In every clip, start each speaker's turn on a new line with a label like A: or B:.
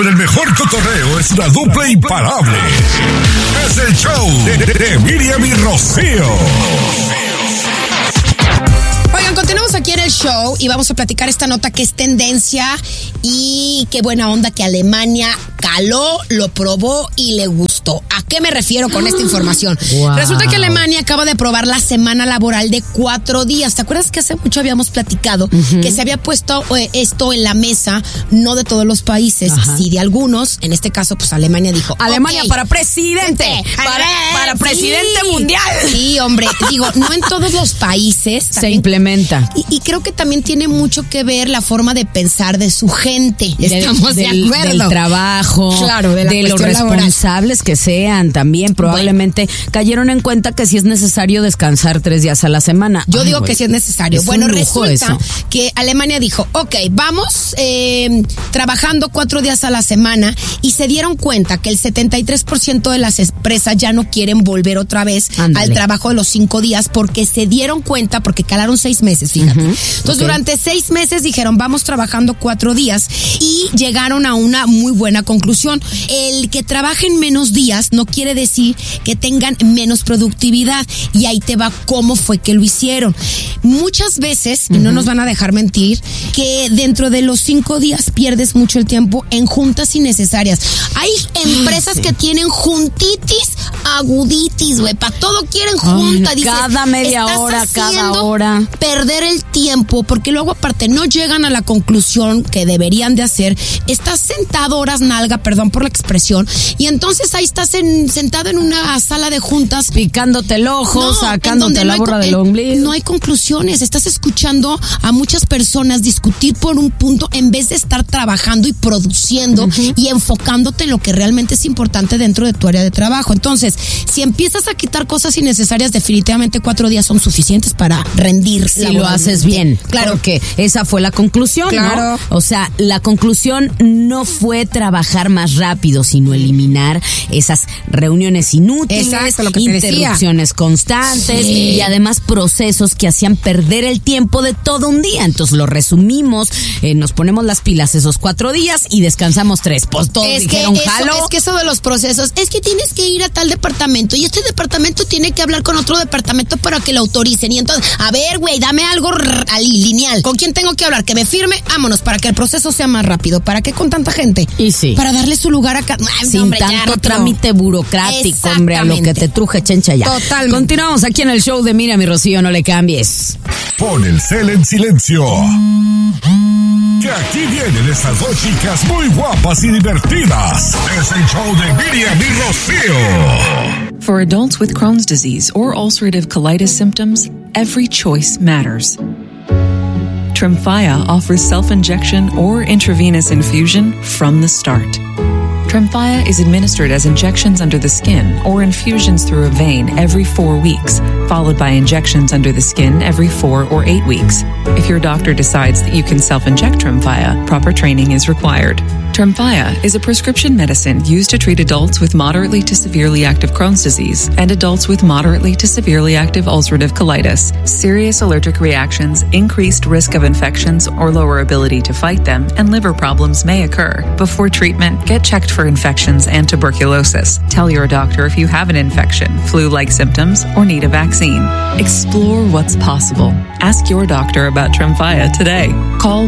A: con el mejor cotorreo es una dupla imparable. Es el show de Miriam y Rocío.
B: Oigan, continuamos aquí en el show y vamos a platicar esta nota que es tendencia y qué buena onda que Alemania caló, lo probó y le gustó. ¿A qué me refiero con esta información?
C: Wow.
B: Resulta que Alemania acaba de aprobar la semana laboral de 4 días. ¿Te acuerdas que hace mucho habíamos platicado que se había puesto esto en la mesa, no de todos los países, sí de algunos? En este caso, pues Alemania dijo,
C: Alemania
B: okay,
C: para presidente, para presidente mundial.
B: Sí, hombre, digo, no en todos los países
C: se implementa.
B: Y creo que también tiene mucho que ver la forma de pensar de su gente. Estamos de acuerdo.
C: Del trabajo,
B: claro, de los
C: responsables laboral que sean también. Probablemente cayeron en cuenta que sí es necesario descansar 3 días a la semana.
B: Yo digo que sí es necesario.
C: Es
B: bueno,
C: un lujo
B: resulta
C: eso.
B: que Alemania dijo, ok, vamos trabajando 4 días a la semana, y se dieron cuenta que el 73% de las empresas ya no quieren volver otra vez al trabajo de los 5 días porque se dieron cuenta, porque calaron 6 meses, fíjate. Entonces, durante 6 meses dijeron, vamos trabajando 4 días y llegaron a una muy buena conclusión. El que trabajen menos días no quiere decir que tengan menos productividad, y ahí te va cómo fue que lo hicieron. Muchas veces, y no nos van a dejar mentir, que dentro de los 5 días pierdes mucho el tiempo en juntas innecesarias. Hay empresas que tienen juntitis, aguditis, güey, para todo quieren junta. Dices,
C: cada media hora, cada hora.
B: Perder el tiempo, porque luego aparte no llegan a la conclusión que deberían de hacer. Estás sentado horas nalga, perdón por la expresión, y entonces ahí estás sentado en una sala de juntas,
C: picándote el ojo, sacándote la borra del ombligo.
B: No hay conclusiones, estás escuchando a muchas personas discutir por un punto en vez de estar trabajando y produciendo y enfocándote en lo que realmente es importante dentro de tu área de trabajo. Entonces, si empiezas a quitar cosas innecesarias, definitivamente 4 días son suficientes para rendir.
C: Si lo haces bien.
B: Claro.
C: Porque esa fue la conclusión,
B: claro,
C: ¿no? O sea, la conclusión no fue trabajar más rápido, sino eliminar esas reuniones inútiles,
B: exacto, lo que
C: interrupciones constantes y además procesos que hacían perder el tiempo de todo un día. Entonces lo resumimos, nos ponemos las pilas esos 4 días y descansamos 3. Pues todos dijeron, jalo.
B: Es que eso de los procesos, es que tienes que ir a tal departamento y este departamento tiene que hablar con otro departamento para que lo autoricen. Y entonces, a ver, güey, dame algo lineal. ¿Con quién tengo que hablar? Que me firme, vámonos, para que el proceso sea más rápido. ¿Para qué con tanta gente?
C: Y sí.
B: Para darle su lugar acá.
C: Sin hombre, tanto trámite burocrático, hombre, a lo que te truje chencha ya.
B: Totalmente.
C: Continuamos aquí en el show de Miriam y Rocío, no le cambies.
A: Pon el cel en silencio. Que aquí vienen estas 2 chicas muy guapas y divertidas. Es el show de Miriam y Rocío.
D: For adults with Crohn's disease or ulcerative colitis symptoms, every choice matters. Tremfya offers self-injection or intravenous infusion from the start. Tremfya is administered as injections under the skin or infusions through a vein every 4 weeks, followed by injections under the skin every 4 or 8 weeks. If your doctor decides that you can self-inject Tremfya, proper training is required. Tremfya is a prescription medicine used to treat adults with moderately to severely active Crohn's disease and adults with moderately to severely active ulcerative colitis. Serious allergic reactions, increased risk of infections or lower ability to fight them, and liver problems may occur. Before treatment, get checked for infections and tuberculosis. Tell your doctor if you have an infection, flu-like symptoms, or need a vaccine. Explore what's possible. Ask your doctor about Tremfya today. Call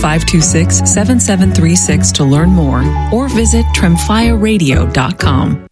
D: 1-800-526-7736 to learn more or visit tremfyaradio.com.